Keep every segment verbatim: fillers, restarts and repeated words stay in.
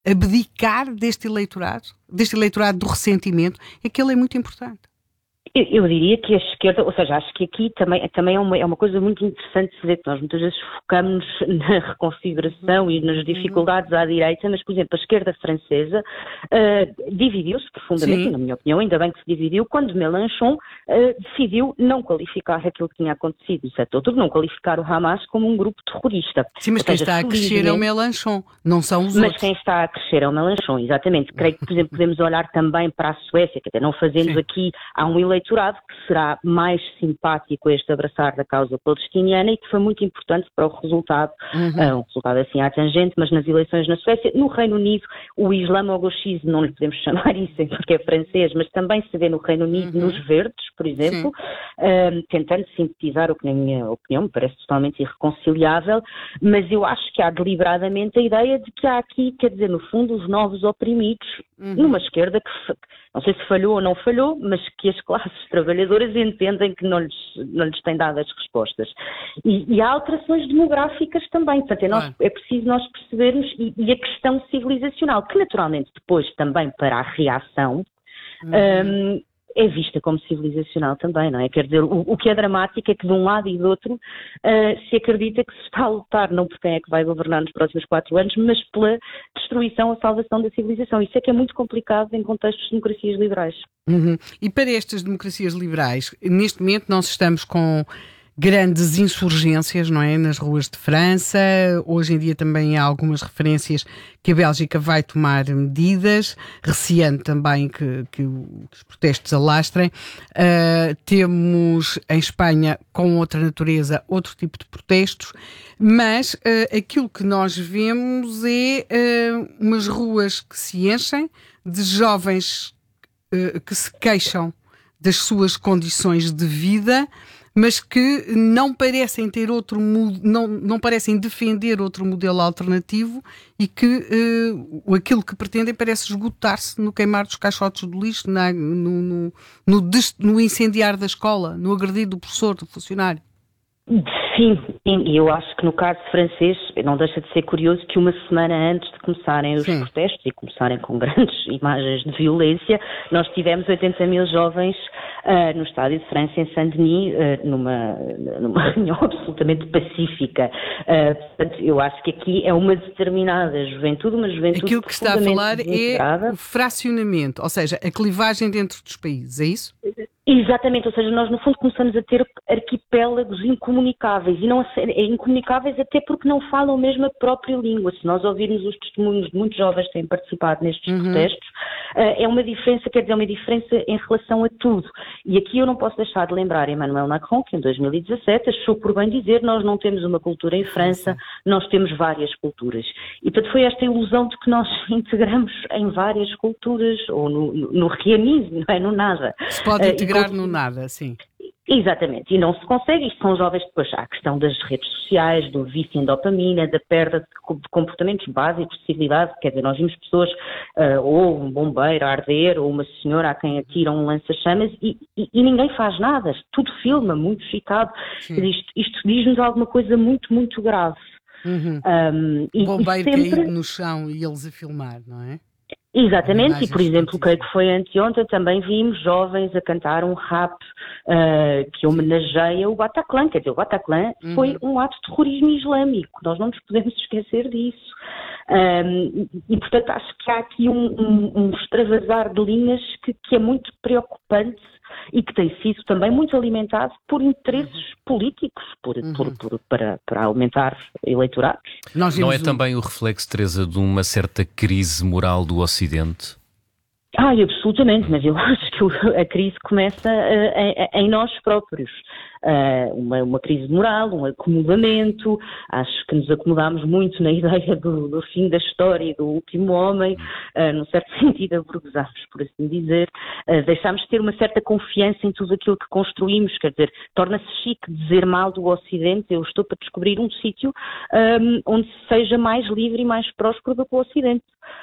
abdicar deste eleitorado, deste eleitorado do ressentimento, é que ele é muito importante. Eu, eu diria que a esquerda, ou seja, acho que aqui também, também é, uma, é uma coisa muito interessante de ver, que nós muitas vezes focamos na reconfiguração e nas dificuldades à direita, mas, por exemplo, a esquerda francesa uh, dividiu-se profundamente, e, na minha opinião, ainda bem que se dividiu, quando Mélenchon uh, decidiu não qualificar aquilo que tinha acontecido no sete de outubro, não qualificar o Hamas como um grupo terrorista. Sim, mas ou quem seja, está a crescer é o Mélenchon, não são os mas outros. Mas quem está a crescer é o Mélenchon, exatamente. Creio que, por exemplo, podemos olhar também para a Suécia, que até não fazendo Sim. aqui, há um eleitorado que será mais simpático a este abraçar da causa palestiniana e que foi muito importante para o resultado, uhum. uh, um resultado assim à tangente, mas nas eleições na Suécia. No Reino Unido, o islamo-gauchismo, não lhe podemos chamar isso porque é francês, mas também se vê no Reino Unido, uhum. nos verdes, por exemplo, uh, tentando sintetizar o que na minha opinião me parece totalmente irreconciliável, mas eu acho que há deliberadamente a ideia de que há aqui, quer dizer, no fundo, os novos oprimidos, uhum. numa esquerda que, não sei se falhou ou não falhou, mas que as classes trabalhadoras entendem que não lhes, não lhes têm dado as respostas. E, e há alterações demográficas também, portanto é, nós, é preciso nós percebermos, e, e a questão civilizacional, que naturalmente depois também para a reação, uhum. um, é vista como civilizacional também, não é? Quer dizer, o, o que é dramático é que de um lado e do outro uh, se acredita que se está a lutar não por quem é que vai governar nos próximos quatro anos, mas pela destruição ou salvação da civilização. Isso é que é muito complicado em contextos de democracias liberais. Uhum. E para estas democracias liberais, neste momento nós estamos com grandes insurgências, não é? Nas ruas de França. Hoje em dia também há algumas referências que a Bélgica vai tomar medidas, receando também que, que, que os protestos alastrem. Uh, temos em Espanha, com outra natureza, outro tipo de protestos, mas uh, aquilo que nós vemos é uh, umas ruas que se enchem de jovens uh, que se queixam das suas condições de vida, mas que não parecem ter outro não, não parecem defender outro modelo alternativo e que uh, aquilo que pretendem parece esgotar-se no queimar dos caixotes do lixo, na, no, no, no, no incendiar da escola, no agredir do professor, do funcionário. Sim, e eu acho que no caso francês não deixa de ser curioso que uma semana antes de começarem os Sim. protestos e começarem com grandes imagens de violência, nós tivemos oitenta mil jovens uh, no estádio de França em Saint-Denis, uh, numa, numa reunião absolutamente pacífica. Uh, portanto, eu acho que aqui é uma determinada juventude, uma juventude Aquilo que está a falar é o fracionamento, ou seja, a clivagem dentro dos países, é isso? Exatamente, ou seja, nós no fundo começamos a ter arquipélagos incomunicáveis, e não incomunicáveis até porque não falam mesmo a própria língua. Se nós ouvirmos os testemunhos de muitos jovens que têm participado nestes uhum. protestos, é uma diferença, quer dizer, é uma diferença em relação a tudo. E aqui eu não posso deixar de lembrar Emmanuel Macron, que em dois mil e dezassete achou por bem dizer: nós não temos uma cultura em França, nós temos várias culturas. E portanto foi esta ilusão de que nós integramos em várias culturas, ou no, no, no realismo, não é? No nada. Se pode integrar uh, no nada, sim. Exatamente, e não se consegue. Isto são jovens depois, há a questão das redes sociais, do vício em dopamina, da perda de comportamentos básicos de civilidade. Quer dizer, nós vimos pessoas, uh, ou um bombeiro a arder, ou uma senhora a quem atiram um lança-chamas, e, e, e ninguém faz nada, tudo filma, muito excitado. Isto, isto diz-nos alguma coisa muito, muito grave. Uhum. Um, e, o bombeiro e sempre... caído no chão e eles a filmar, não é? Exatamente, e por exemplo, creio que foi anteontem, também vimos jovens a cantar um rap uh, que homenageia o Bataclan. Quer dizer, o Bataclan uhum. foi um ato de terrorismo islâmico, nós não nos podemos esquecer disso. Um, e, portanto, acho que há aqui um, um, um extravasar de linhas que, que é muito preocupante e que tem sido também muito alimentado por interesses uhum. políticos, por, uhum. por, por, para, para aumentar eleitorados. Não é um... também o reflexo, Teresa, de uma certa crise moral do Ocidente? Ah, absolutamente, mas eu acho que a crise começa uh, em, em nós próprios. Uh, uma, uma crise moral, um acomodamento. Acho que nos acomodámos muito na ideia do, do fim da história e do último homem, uh, num certo sentido aburguesámos, por assim dizer. Uh, deixámos de ter uma certa confiança em tudo aquilo que construímos, quer dizer, torna-se chique dizer mal do Ocidente. Eu estou para descobrir um sítio um, onde seja mais livre e mais próspero do que o Ocidente.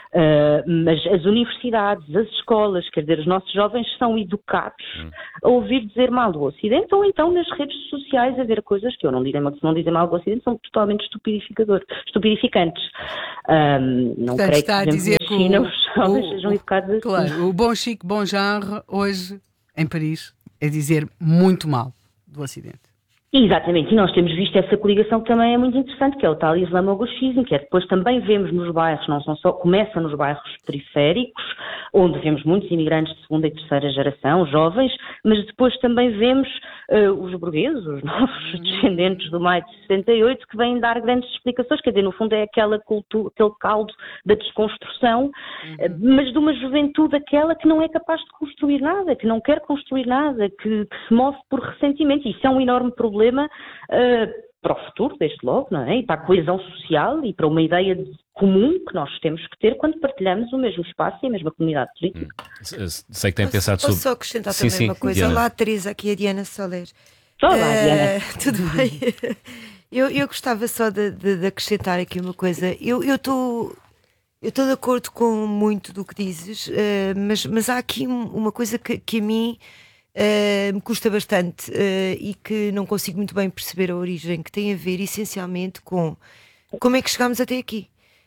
uh, mas as universidades, as escolas, quer dizer, os nossos jovens são educados hum. a ouvir dizer mal do Ocidente, ou então nas redes sociais a ver coisas que eu não direi, se não dizem mal do Ocidente, são totalmente estupidificadores, estupidificantes. Um, não Portanto, creio está que, a dizer na China, que o, os jovens o, sejam educados assim. Claro, o bom chic, bom genre, hoje, em Paris, é dizer muito mal do Ocidente. Exatamente, e nós temos visto essa coligação que também é muito interessante, que é o tal islamogauchismo, que é depois também vemos nos bairros, não são só, começa nos bairros periféricos, onde vemos muitos imigrantes de segunda e terceira geração, jovens, mas depois também vemos uh, os burgueses, os novos descendentes do maio de sessenta e oito, que vêm dar grandes explicações, quer dizer, no fundo é aquela cultura, aquele caldo da desconstrução, uhum. uh, mas de uma juventude aquela que não é capaz de construir nada, que não quer construir nada, que, que se move por ressentimento, e isso é um enorme problema. problema uh, para o futuro, desde logo, não é? E para a coesão social e para uma ideia de comum que nós temos que ter quando partilhamos o mesmo espaço e a mesma comunidade política. Hum. Sei que tem posso, pensado sobre... Posso só acrescentar sim, também sim, uma coisa? Diana. Olá, Teresa, aqui é a Diana Soler. Olá, uh, Diana. Tudo bem? eu, eu gostava só de, de, de acrescentar aqui uma coisa. Eu estou... Eu estou de acordo com muito do que dizes, uh, mas, mas há aqui uma coisa que, que a mim Uh, me custa bastante uh, e que não consigo muito bem perceber a origem, que tem a ver essencialmente com como é que chegámos até aqui.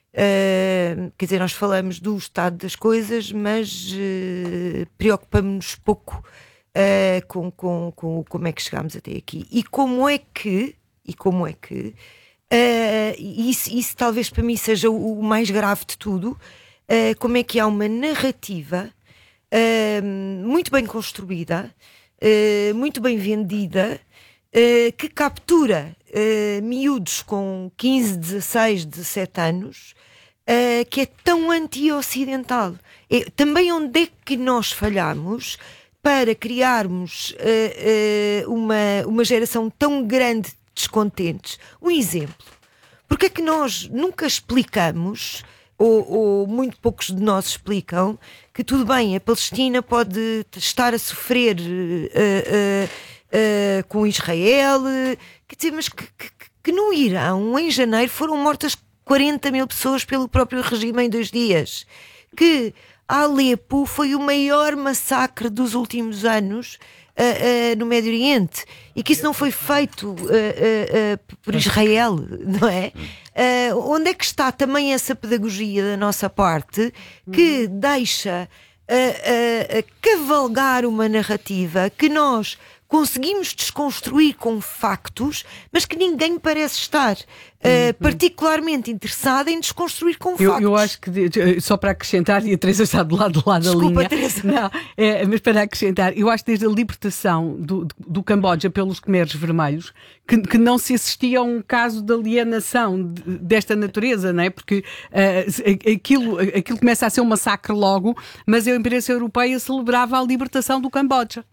Uh, quer dizer, nós falamos do estado das coisas, mas uh, preocupamos-nos pouco uh, com, com, com como é que chegámos até aqui. E como é que, e como é que uh, isso, isso talvez para mim seja o, o mais grave de tudo, uh, como é que há uma narrativa Uh, muito bem construída, uh, muito bem vendida, uh, que captura uh, miúdos com quinze, dezasseis, dezassete anos, uh, que é tão anti-ocidental. É, também onde é que nós falhamos para criarmos uh, uh, uma, uma geração tão grande de descontentes? Um exemplo. Porque é que nós nunca explicamos... Ou, ou muito poucos de nós explicam que tudo bem, a Palestina pode estar a sofrer uh, uh, uh, com Israel, quer dizer, mas que, que, que no Irão, em janeiro, foram mortas quarenta mil pessoas pelo próprio regime em dois dias. Que a Alepo foi o maior massacre dos últimos anos uh, uh, no Médio Oriente, e que isso não foi feito uh, uh, uh, por Israel, não é? Uh, onde é que está também essa pedagogia da nossa parte que uhum. deixa uh, uh, uh, cavalgar uma narrativa que nós conseguimos desconstruir com factos, mas que ninguém parece estar uh, uhum. particularmente interessado em desconstruir com eu, factos. Eu acho que, só para acrescentar, e a Teresa está do lado, do lado da linha. Desculpa, Teresa. Não, é, mas para acrescentar, eu acho que desde a libertação do, do, do Camboja pelos Khmeres Vermelhos, que, que não se assistia a um caso de alienação de, desta natureza, não é? Porque uh, aquilo, aquilo começa a ser um massacre logo, mas a imprensa europeia celebrava a libertação do Camboja.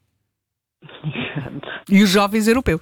E os jovens europeus.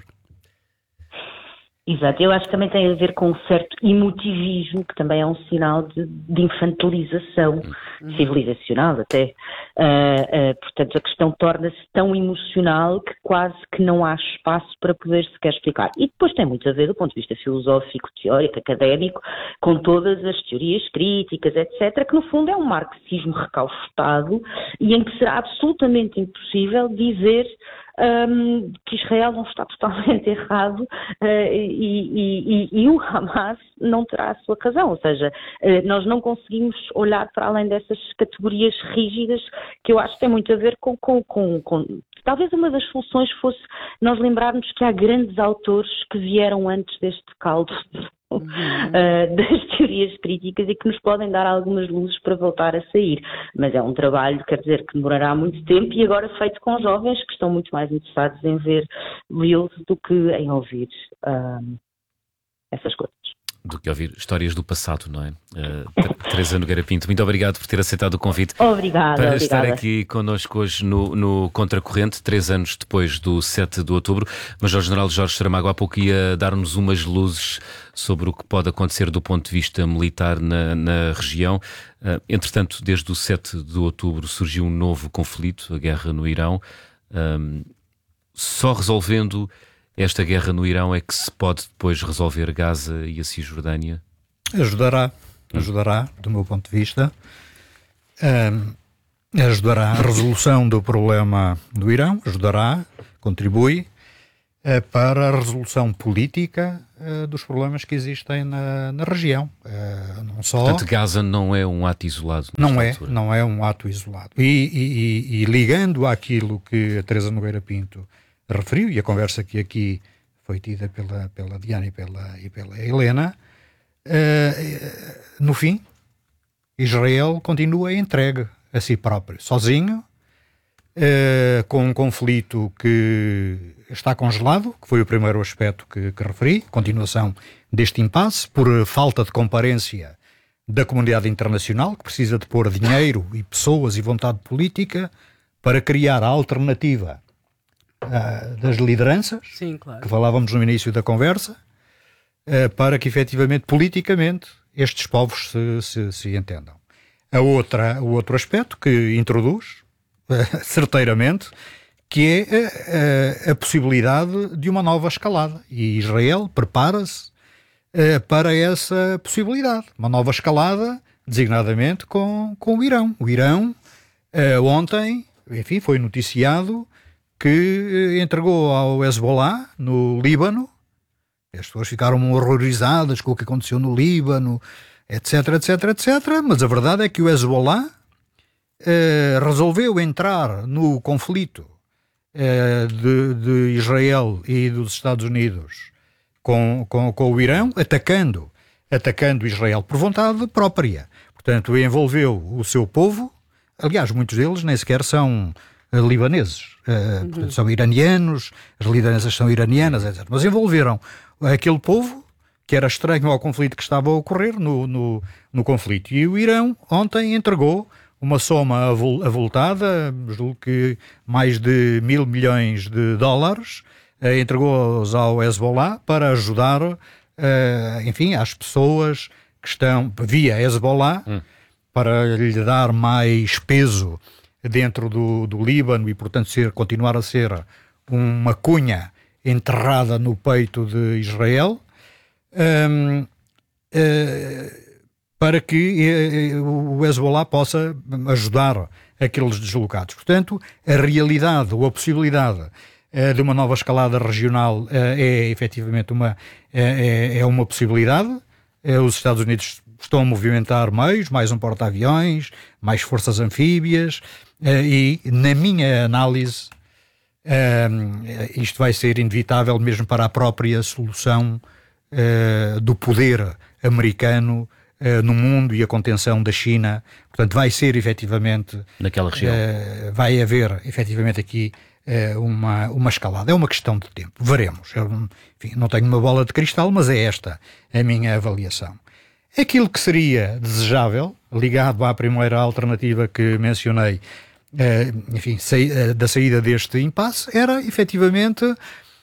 Exato, eu acho que também tem a ver com um certo emotivismo, que também é um sinal de, de infantilização uhum. civilizacional até. Uh, uh, portanto, a questão torna-se tão emocional que quase que não há espaço para poder sequer explicar. E depois tem muito a ver do ponto de vista filosófico, teórico, académico, com todas as teorias críticas, etcétera, que no fundo é um marxismo recalchutado e em que será absolutamente impossível dizer Um, que Israel não está totalmente errado uh, e, e, e, e o Hamas não terá a sua razão, ou seja, uh, nós não conseguimos olhar para além dessas categorias rígidas, que eu acho que tem muito a ver com, com, com, com... Talvez uma das soluções fosse nós lembrarmos que há grandes autores que vieram antes deste caldo Uhum. Uh, das teorias críticas e que nos podem dar algumas luzes para voltar a sair, mas é um trabalho, quer dizer, que demorará muito tempo e agora feito com jovens que estão muito mais interessados em ver reels do que em ouvir uh, essas coisas. Do que ouvir histórias do passado, não é? Uh, Teresa Nogueira Pinto, muito obrigado por ter aceitado o convite. Obrigada, para obrigada. estar aqui connosco hoje no, no Contracorrente, três anos depois do sete de outubro. Major-General Jorge Saramago há pouco ia dar-nos umas luzes sobre o que pode acontecer do ponto de vista militar na, na região. Uh, entretanto, desde o sete de outubro surgiu um novo conflito, a guerra no Irão. Um, só resolvendo esta guerra no Irão é que se pode depois resolver Gaza e a Cisjordânia? Ajudará. ajudará, do meu ponto de vista, uh, ajudará a resolução do problema do Irão, ajudará, contribui uh, para a resolução política uh, dos problemas que existem na, na região. Uh, não só... Portanto, Gaza não é um ato isolado. Não é, altura. não é um ato isolado. E, e, e, e ligando àquilo que a Teresa Nogueira Pinto referiu, e a conversa que aqui foi tida pela, pela Diana e pela, e pela Helena, uh, no fim, Israel continua entregue a si próprio, sozinho, uh, com um conflito que está congelado, que foi o primeiro aspecto que, que referi, continuação deste impasse, por falta de comparência da comunidade internacional, que precisa de pôr dinheiro e pessoas e vontade política para criar a alternativa uh, das lideranças, Sim, claro. que falávamos no início da conversa, uh, para que efetivamente, politicamente, estes povos se, se, se entendam. A outra, o outro aspecto que introduz, uh, certeiramente, que é uh, a possibilidade de uma nova escalada. E Israel prepara-se uh, para essa possibilidade. Uma nova escalada, designadamente com, com o Irão. O Irão, uh, ontem, enfim, foi noticiado que uh, entregou ao Hezbollah, no Líbano. As pessoas ficaram horrorizadas com o que aconteceu no Líbano, etc, etc, etcétera. Mas a verdade é que o Hezbollah uh, resolveu entrar no conflito uh, de, de Israel e dos Estados Unidos com, com, com o Irão, atacando, atacando Israel por vontade própria. Portanto, envolveu o seu povo. Aliás, muitos deles nem sequer são uh, libaneses. Uh, uhum. Portanto, são iranianos, as lideranças são iranianas, etcétera. Mas envolveram aquele povo que era estranho ao conflito que estava a ocorrer no, no, no conflito. E o Irão ontem entregou uma soma avultada, julgo que mais de mil milhões de dólares, eh, entregou-os ao Hezbollah para ajudar, eh, enfim, as pessoas que estão via Hezbollah, hum. para lhe dar mais peso dentro do, do Líbano e, portanto, ser, continuar a ser uma cunha enterrada no peito de Israel, um, uh, para que uh, o Hezbollah possa ajudar aqueles deslocados. Portanto, a realidade ou a possibilidade uh, de uma nova escalada regional uh, é efetivamente uma, é, é uma possibilidade. Uh, os Estados Unidos estão a movimentar meios, mais um porta-aviões, mais forças anfíbias, uh, e, na minha análise, Uh, isto vai ser inevitável mesmo para a própria solução uh, do poder americano uh, no mundo e a contenção da China. Portanto, vai ser efetivamente... Naquela região. Uh, vai haver efetivamente aqui uh, uma, uma escalada. É uma questão de tempo. Veremos. Eu, enfim, não tenho uma bola de cristal, mas é esta a minha avaliação. Aquilo que seria desejável, ligado à primeira alternativa que mencionei, Uh, enfim, sa uh, da saída deste impasse, era efetivamente uh,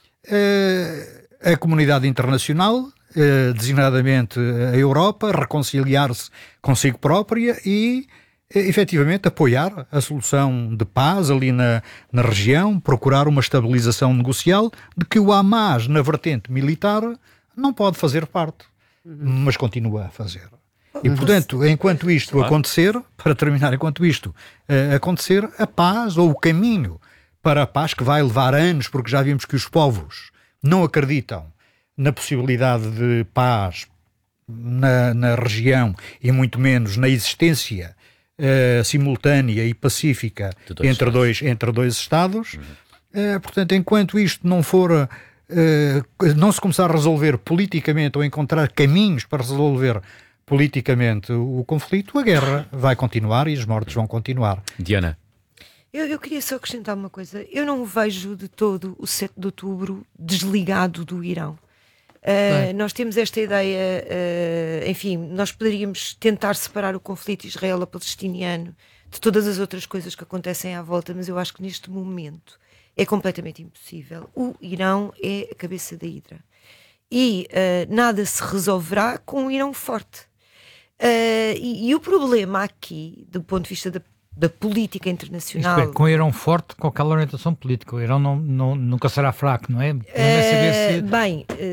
a comunidade internacional, uh, designadamente a Europa, reconciliar-se consigo própria e uh, efetivamente apoiar a solução de paz ali na, na região, procurar uma estabilização negocial de que o Hamas, na vertente militar, não pode fazer parte, uhum. mas continua a fazer. E, portanto, enquanto isto claro. acontecer, para terminar, enquanto isto uh, acontecer, a paz ou o caminho para a paz, que vai levar anos, porque já vimos que os povos não acreditam na possibilidade de paz na, na região e muito menos na existência uh, simultânea e pacífica dois entre, dois, entre dois Estados. Uhum. Uh, portanto, enquanto isto não for... Uh, não se começar a resolver politicamente ou encontrar caminhos para resolver politicamente o conflito, a guerra vai continuar e as mortes vão continuar. Diana. Eu, eu queria só acrescentar uma coisa. Eu não vejo de todo o sete de outubro desligado do Irão. Uh, nós temos esta ideia, uh, enfim, nós poderíamos tentar separar o conflito israelo-palestiniano de todas as outras coisas que acontecem à volta, mas eu acho que neste momento é completamente impossível. O Irão é a cabeça da hidra. E uh, nada se resolverá com um Irão forte. Uh, e, e o problema aqui, do ponto de vista da, da política internacional... Isto é, com o Irão forte, com aquela orientação política. O Irão não, não, nunca será fraco, não é? Uh, se... Bem, uh,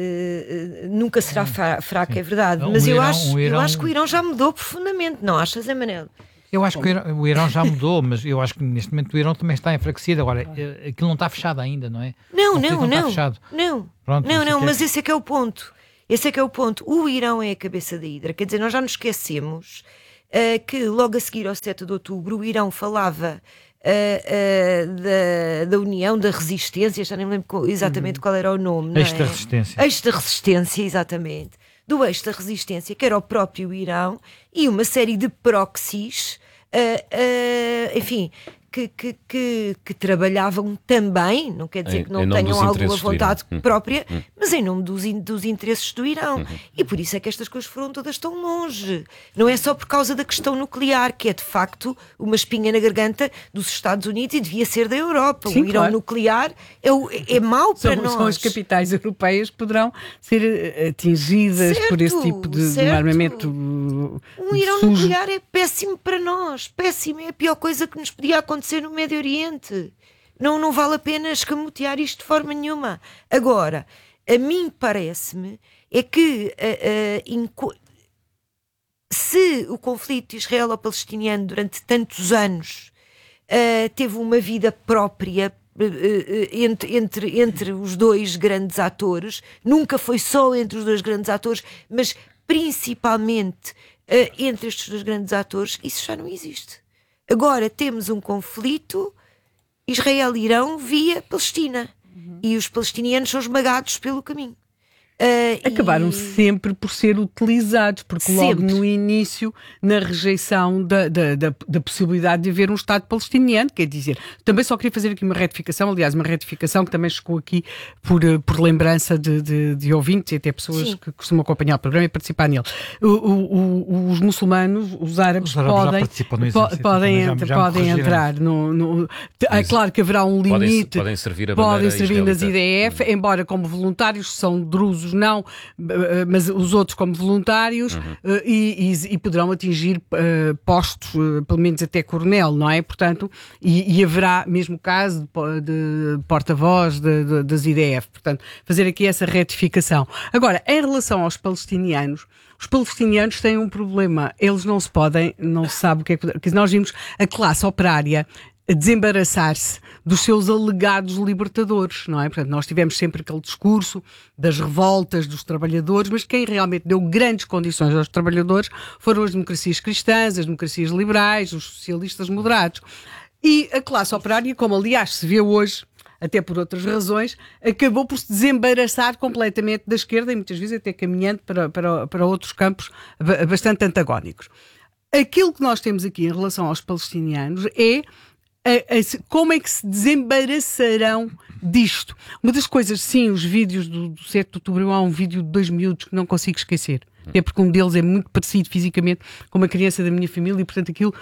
uh, nunca será fraco, é verdade. Um Mas eu, Irão, acho, um Irão... eu acho que o Irão já mudou profundamente, não achas, Emanuel? Eu acho que o Irão, o Irão já mudou, mas eu acho que neste momento o Irão também está enfraquecido. Agora, aquilo não está fechado ainda, não é? Não, não, não. Não, não, está fechado. não, Pronto, não, não é... mas esse é que é o ponto. Esse é que é o ponto. O Irão é a cabeça da hidra. Quer dizer, nós já nos esquecemos uh, que logo a seguir ao sete de outubro o Irão falava uh, uh, da, da União da Resistência, já nem me lembro exatamente uhum. qual era o nome. Eixo da Resistência. Eixo da Resistência, exatamente. Do Eixo da Resistência, que era o próprio Irão, e uma série de proxies, uh, uh, enfim... Que, que, que, que trabalhavam também, não quer dizer em, que não tenham alguma vontade hum. própria, hum. mas em nome dos, in, dos interesses do Irão. Hum. E por isso é que estas coisas foram todas tão longe. Não é só por causa da questão nuclear, que é de facto uma espinha na garganta dos Estados Unidos e devia ser da Europa. Sim, o Irão claro. nuclear é, o, é mau para são, nós. São as capitais europeias que poderão ser atingidas certo, por esse tipo de, de armamento. Um Irão sujo. nuclear é péssimo para nós. Péssimo, é a pior coisa que nos podia acontecer no Médio Oriente. Não, não vale a pena escamotear isto de forma nenhuma. Agora, a mim parece-me é que uh, uh, se o conflito israelo-palestiniano durante tantos anos uh, teve uma vida própria uh, uh, entre, entre, entre os dois grandes atores, nunca foi só entre os dois grandes atores, mas principalmente uh, entre estes dois grandes atores, isso já não existe. Agora temos um conflito Israel-Irão via Palestina. Uhum. E os palestinianos são esmagados pelo caminho. Uh, Acabaram e... sempre por ser utilizados, porque sempre. Logo no início, na rejeição da, da, da, da possibilidade de haver um Estado palestiniano, quer dizer, também só queria fazer aqui uma retificação, aliás, uma retificação que também chegou aqui por, por lembrança de, de, de ouvintes e até pessoas Sim. que costumam acompanhar o programa e participar nele. O, o, o, os muçulmanos, os árabes, os árabes podem, po, podem, já, já podem entrar no, no... É claro que haverá um limite. Podem, podem servir, a podem servir nas I D F, uhum. embora como voluntários, são drusos não, mas os outros como voluntários uhum. e, e, e poderão atingir uh, postos, uh, pelo menos até coronel, não é? Portanto, e, e haverá mesmo caso de, de porta-voz de, de, das I D F. Portanto, fazer aqui essa retificação. Agora, em relação aos palestinianos, os palestinianos têm um problema. Eles não se podem, não se sabe o que é que... Porque nós vimos a classe operária desembaraçar-se dos seus alegados libertadores, não é? Portanto, nós tivemos sempre aquele discurso das revoltas dos trabalhadores, mas quem realmente deu grandes condições aos trabalhadores foram as democracias cristãs, as democracias liberais, os socialistas moderados. E a classe operária, como aliás se vê hoje, até por outras razões, acabou por se desembaraçar completamente da esquerda e muitas vezes até caminhando para, para, para outros campos bastante antagónicos. Aquilo que nós temos aqui em relação aos palestinianos é A, a, como é que se desembaraçarão disto? Uma das coisas, sim, os vídeos do, do sete de outubro, há um vídeo de dois minutos que não consigo esquecer, até porque um deles é muito parecido fisicamente com uma criança da minha família e, portanto, aquilo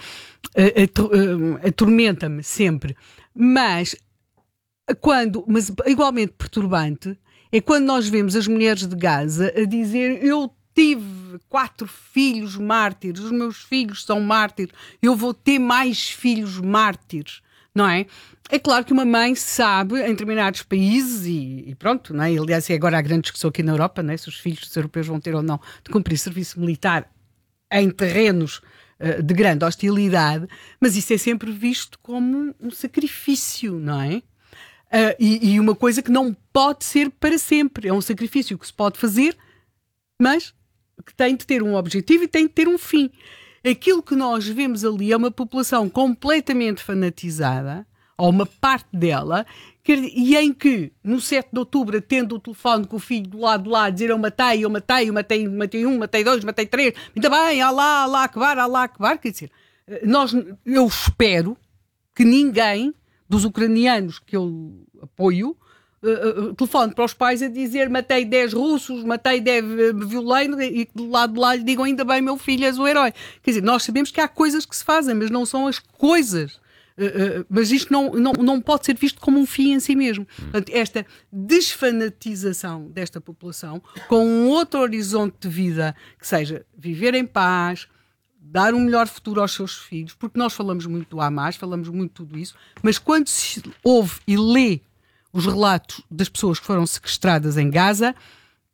uh, atormenta-me sempre. Mas, quando, mas igualmente perturbante, é quando nós vemos as mulheres de Gaza a dizer: eu tive quatro filhos mártires, os meus filhos são mártires, eu vou ter mais filhos mártires, não é? É claro que uma mãe sabe, em determinados países, e, e pronto, não é? Aliás, é agora a grande discussão aqui na Europa, não é? Se os filhos dos europeus vão ter ou não de cumprir serviço militar em terrenos uh, de grande hostilidade, mas isso é sempre visto como um sacrifício, não é? Uh, e, e uma coisa que não pode ser para sempre, é um sacrifício que se pode fazer, mas que tem de ter um objetivo e tem de ter um fim. Aquilo que nós vemos ali é uma população completamente fanatizada, ou uma parte dela, que, e em que, no sete de outubro, tendo o telefone com o filho do lado de lá, dizer eu matei, eu matei, eu matei, matei um, matei dois, matei três, ainda bem, Alá, Alá, Akbar, Alá, Akbar, quer dizer, nós, eu espero que ninguém dos ucranianos que eu apoio Uh, uh, telefone para os pais a dizer matei dez russos, matei dez uh, violei, e que do lado de lá lhe digam ainda bem meu filho és o herói. Quer dizer, nós sabemos que há coisas que se fazem, mas não são as coisas. Uh, uh, mas isto não, não, não pode ser visto como um fim em si mesmo. Portanto, esta desfanatização desta população com um outro horizonte de vida que seja viver em paz, dar um melhor futuro aos seus filhos, porque nós falamos muito do Hamas, falamos muito de tudo isso, mas quando se ouve e lê os relatos das pessoas que foram sequestradas em Gaza,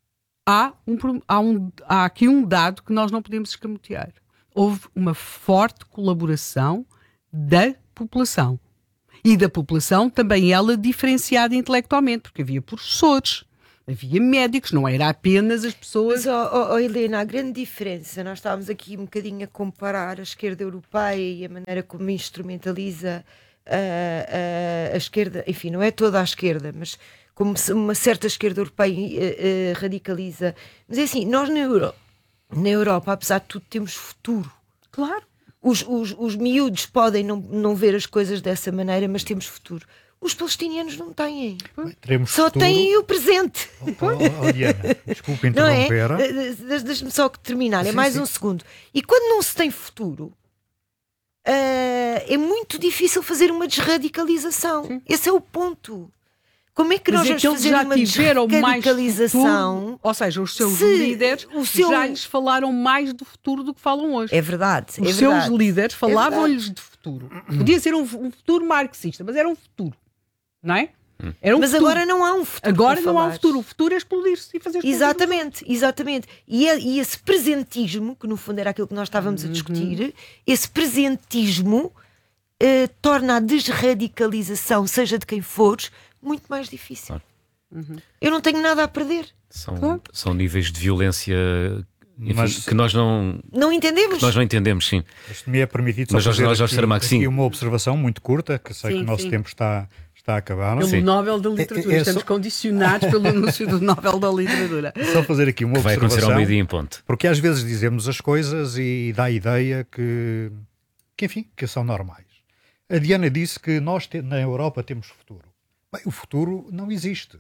há, um, há, um, há aqui um dado que nós não podemos escamotear. Houve uma forte colaboração da população. E da população também ela diferenciada intelectualmente, porque havia professores, havia médicos, não era apenas as pessoas... Mas, oh, oh, oh, Helena, a grande diferença, nós estávamos aqui um bocadinho a comparar a esquerda europeia e a maneira como instrumentaliza a, a, a esquerda, enfim, não é toda a esquerda, mas como uma certa esquerda europeia uh, uh, radicaliza. Mas é assim, nós na, Euro, na Europa, apesar de tudo, temos futuro. Claro. Os, os, os miúdos podem não, não ver as coisas dessa maneira, mas temos futuro. Os palestinianos não têm. Teremos só futuro. Têm o presente. Oh, oh, oh, Diana, desculpe Não é? interromper. Deixa-me só terminar, é sim, mais sim. um segundo. E quando não se tem futuro, uh, é muito difícil fazer uma desradicalização. Sim. Esse é o ponto. Como é que Mas nós vamos fazer já uma tiveram desradicalização? Mais futuro, ou seja, os seus se líderes o seu... já lhes falaram mais do futuro do que falam hoje. É verdade. Os é seus verdade. líderes é falavam-lhes de futuro. Podia ser um, um futuro marxista, mas era um futuro. Não é? Era um mas futuro. agora não há um futuro. Agora não falar. há um futuro. O futuro é explodir-se e fazer explodir. Exatamente, exatamente. E, é, e esse presentismo, que no fundo era aquilo que nós estávamos a discutir, uhum. esse presentismo uh, torna a desradicalização, seja de quem fores, muito mais difícil. Claro. Uhum. Eu não tenho nada a perder. São, claro. são níveis de violência, enfim, mas, que nós não, não entendemos. Que nós não entendemos, sim. Se me é permitido só mas fazer nós, aqui, Saramago, aqui uma observação muito curta, que sei sim, que o nosso sim. tempo está, está a acabar. Pelo Sim. Nobel da Literatura. É, é Estamos só... condicionados pelo anúncio do Nobel da Literatura. Só fazer aqui uma que observação. Vai acontecer ao meio-dia em ponto. Porque às vezes dizemos as coisas e dá a ideia que, que, enfim, que são normais. A Diana disse que nós te, na Europa temos futuro. Bem, o futuro não existe.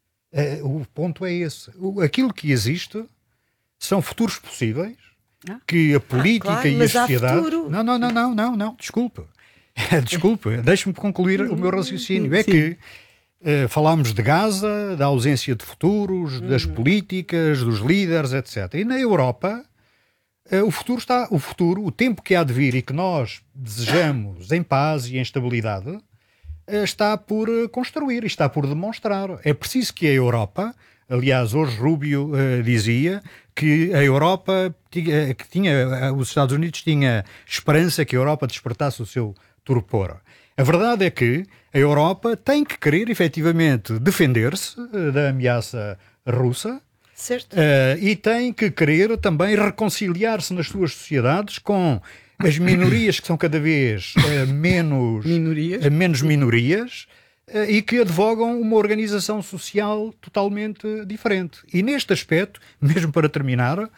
Uh, o ponto é esse. O, aquilo que existe são futuros possíveis ah. que a política ah, claro, e a sociedade... Futuro... Não, não, não, não, não, não, desculpe. Desculpe, deixe-me concluir o meu raciocínio. É que uh, falámos de Gaza, da ausência de futuros, uhum. das políticas, dos líderes, etcétera. E na Europa, uh, o futuro está, o futuro, o tempo que há de vir e que nós desejamos em paz e em estabilidade, está por construir, está por demonstrar. É preciso que a Europa, aliás, hoje Rubio uh, dizia que a Europa, tinha, que tinha, os Estados Unidos tinha esperança que a Europa despertasse o seu torpor. A verdade é que a Europa tem que querer, efetivamente, defender-se uh, da ameaça russa. Certo. Uh, e tem que querer também reconciliar-se nas suas sociedades com as minorias que são cada vez uh, menos minorias, uh, menos minorias uh, e que advogam uma organização social totalmente diferente. E neste aspecto, mesmo para terminar, uh,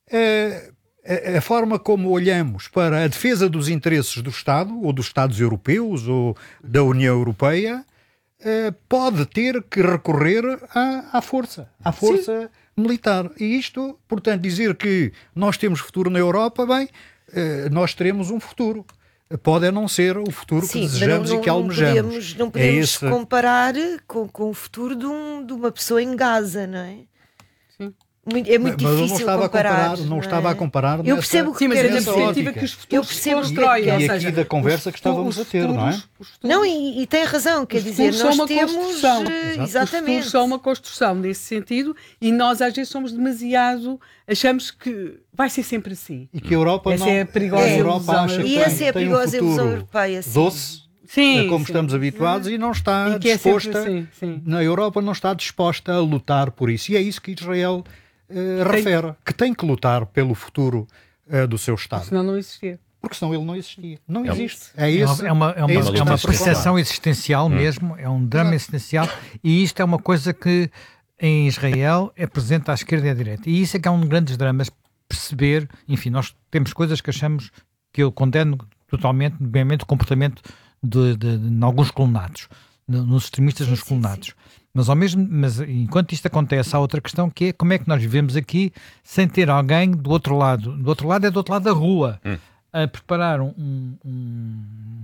a, a forma como olhamos para a defesa dos interesses do Estado, ou dos Estados europeus, ou da União Europeia, uh, pode ter que recorrer à, à força, à força Sim. militar. E isto, portanto, dizer que nós temos futuro na Europa, bem... Uh, nós teremos um futuro. Pode não ser o futuro Sim, que desejamos não, não, e que almejamos. Não podemos, não podemos é esse... comparar com, com o futuro de, um, de uma pessoa em Gaza, não é? Sim. Muito, é muito mas difícil eu não estava comparar. A comparar não, não é? estava a comparar. Eu percebo nessa, que Sim, mas é na perspectiva ótica. que os futuros se E, constroem. e ou aqui seja, da conversa que estávamos futuros, a ter, não é? Não, e, e tem razão, quer dizer, nós uma temos... Construção. Uh, Os exatamente. futuros são uma construção nesse sentido e nós às vezes somos demasiado... Achamos que vai ser sempre assim. E que a Europa essa não... é a perigosa a Europa ilusão acha que E tem, essa é a tem perigosa um ilusão futuro europeia. Sim. doce, sim, como sim. estamos habituados, e não está e que disposta... É assim, sim. Na Europa não está disposta a lutar por isso. E é isso que Israel uh, refere. Que tem que lutar pelo futuro uh, do seu Estado. Senão não existia. Porque senão ele não existia. Não é existe. É, esse, é uma, é uma, é é uma percepção existencial hum. mesmo, é um drama existencial, e isto é uma coisa que em Israel é presente à esquerda e à direita. E isso é que é um dos grandes dramas, perceber, enfim, nós temos coisas que achamos que eu condeno totalmente, obviamente, o comportamento de, de, de, de alguns colonatos, de, nos extremistas sim, nos colonatos. Sim, sim. Mas, ao mesmo, mas enquanto isto acontece, há outra questão que é como é que nós vivemos aqui sem ter alguém do outro lado. Do outro lado é do outro lado da rua. Hum. A preparar um, um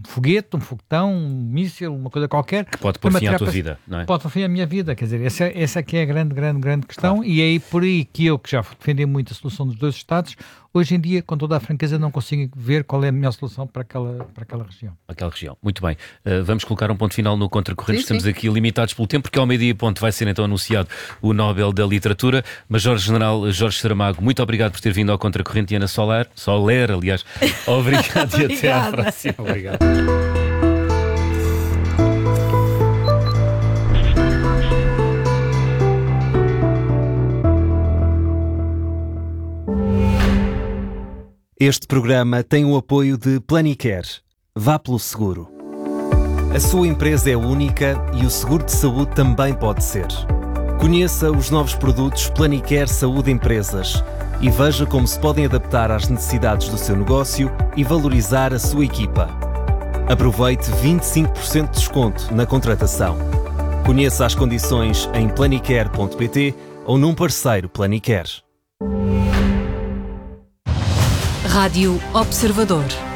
foguete, um foguetão, um míssil, uma coisa qualquer. Que pode pôr fim à tua vida, não é? Pode pôr fim à minha vida, quer dizer, essa, essa aqui é a grande, grande, grande questão, claro. E é aí por aí que eu, que já defendi muito a solução dos dois Estados, hoje em dia, com toda a franqueza, não consigo ver qual é a melhor solução para aquela, para aquela região. Aquela região, muito bem. Uh, vamos colocar um ponto final no Contracorrente, sim, estamos sim. aqui limitados pelo tempo, porque ao meio-dia e ponto vai ser então anunciado o Nobel da Literatura. Major-General Jorge Saramago, muito obrigado por ter vindo ao Contracorrente, e Ana Soler, Soler, aliás, obrigado e até à próxima. Obrigado. Este programa tem o apoio de Planicare. Vá pelo seguro. A sua empresa é única e o seguro de saúde também pode ser. Conheça os novos produtos Planicare Saúde Empresas e veja como se podem adaptar às necessidades do seu negócio e valorizar a sua equipa. Aproveite vinte e cinco por cento de desconto na contratação. Conheça as condições em planicare ponto pt ou num parceiro Planicare. Rádio Observador.